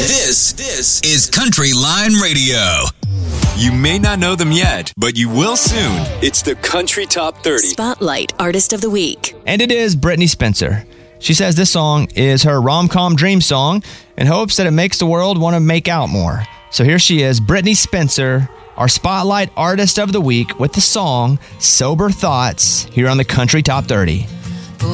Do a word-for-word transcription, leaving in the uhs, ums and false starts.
This, this is Country Line Radio. You may not know them yet, but you will soon. It's the Country Top thirty. Spotlight Artist of the Week. And it is Brittany Spencer. She says this song is her rom-com dream song and hopes that it makes the world want to make out more. So here she is, Brittany Spencer, our Spotlight Artist of the Week with the song Sober Thoughts here on the Country Top thirty.